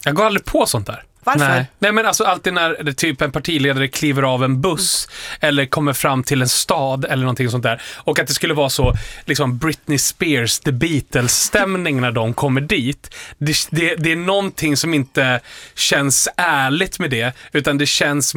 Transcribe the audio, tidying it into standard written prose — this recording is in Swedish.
Jag går aldrig på sånt där. Varför? Nej, men alltså alltid när det typ en partiledare kliver av en buss eller kommer fram till en stad eller någonting sånt där, och att det skulle vara så liksom Britney Spears, The Beatles-stämning när de kommer dit. Det är någonting som inte känns ärligt med det, utan det känns